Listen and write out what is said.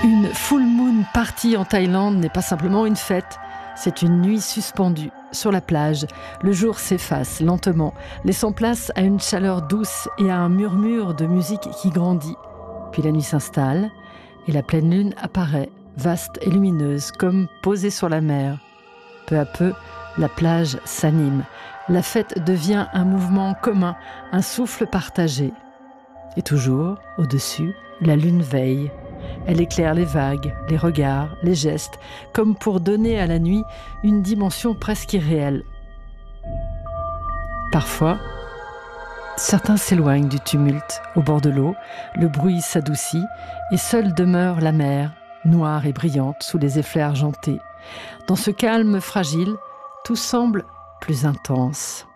Une full moon party en Thaïlande n'est pas simplement une fête, c'est une nuit suspendue sur la plage. Le jour s'efface lentement, laissant place à une chaleur douce et à un murmure de musique qui grandit. Puis la nuit s'installe et la pleine lune apparaît, vaste et lumineuse, comme posée sur la mer. Peu à peu, la plage s'anime. La fête devient un mouvement commun, un souffle partagé. Et toujours, au-dessus, la lune veille. Elle éclaire les vagues, les regards, les gestes, comme pour donner à la nuit une dimension presque irréelle. Parfois, certains s'éloignent du tumulte. Au bord de l'eau, le bruit s'adoucit et seule demeure la mer, noire et brillante sous les effets argentés. Dans ce calme fragile, tout semble plus intense.